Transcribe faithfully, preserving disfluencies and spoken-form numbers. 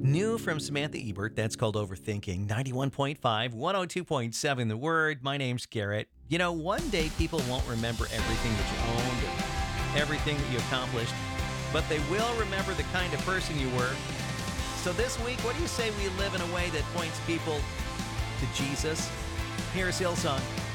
New from Samantha Ebert, that's called Overthinking. ninety-one point five, one oh two point seven, The Word. My name's Garrett. You know, one day people won't remember everything that you owned and everything that you accomplished, but they will remember the kind of person you were. So this week, what do you say we live in a way that points people to Jesus? Here's Hillsong.